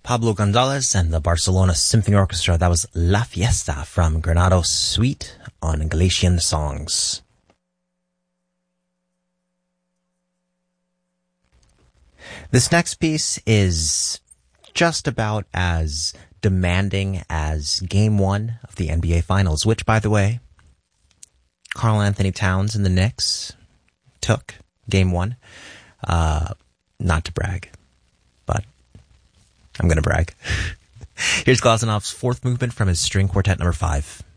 Pablo Gonzalez and the Barcelona Symphony Orchestra. That was La Fiesta from Granados Suite on Galician Songs. This next piece is just about as demanding as Game 1 of the NBA Finals, which, by the way, Karl Anthony Towns and the Knicks took Game 1. Not to brag, but I'm going to brag. Here's Glasenov's fourth movement from his String Quartet number 5.